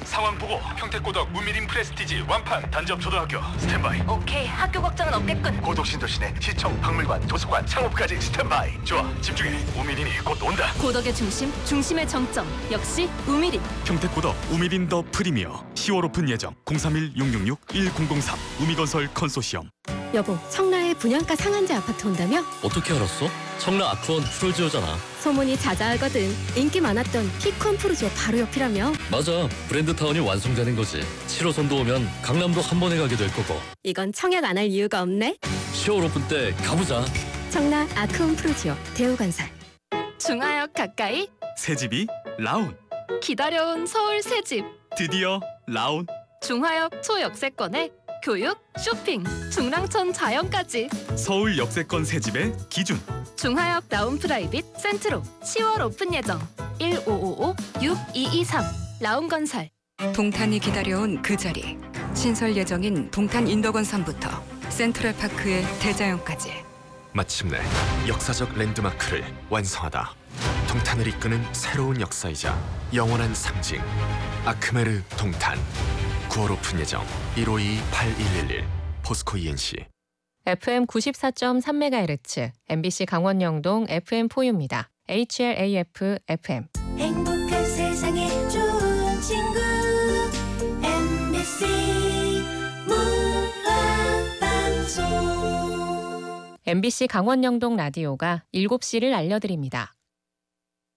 상황 보고 평택고덕 우미린 프레스티지 완판 단접 초등학교 스탠바이. 오케이, 학교 걱정은 없겠군. 고덕신도시내 시청, 박물관, 도서관, 창업까지 스탠바이. 좋아, 집중해. 우미린이 곧 온다. 고덕의 중심, 중심의 정점. 역시 우미린. 평택고덕 우미린 더 프리미어 10월 오픈 예정. 031-666-1003 우미건설 컨소시엄. 여보, 청라에 분양가 상한제 아파트 온다며? 어떻게 알았어? 청라 아크원 프로지오잖아. 소문이 자자하거든. 인기 많았던 피콘 프로지오 바로 옆이라며? 맞아, 브랜드타운이 완성되는 거지. 7호선도 오면 강남도 한 번에 가게 될 거고. 이건 청약 안 할 이유가 없네. 10월 오픈 때 가보자. 청라 아크원 프로지오 대우건설. 중하역 가까이 새집이 라운. 기다려온 서울 새집. 드디어 라운. 중하역 초역세권에 교육, 쇼핑, 중랑천 자연까지. 서울 역세권 새집의 기준. 중하역 라운 프라이빗 센트로 10월 오픈 예정. 1555-6223 라운건설. 동탄이 기다려온 그 자리. 신설 예정인 동탄 인덕원산부터 센트럴파크의 대자연까지. 마침내 역사적 랜드마크를 완성하다. 동탄을 이끄는 새로운 역사이자 영원한 상징. 아크메르 동탄. 9월 오픈 예정. 1522-8111 포스코 ENC. FM 94.3MHz MBC 강원영동 FM4U입니다. HLAF FM. 행복한 세상에 좋은 친구 MBC 문화방송. MBC 강원영동 라디오가 7시를 알려드립니다.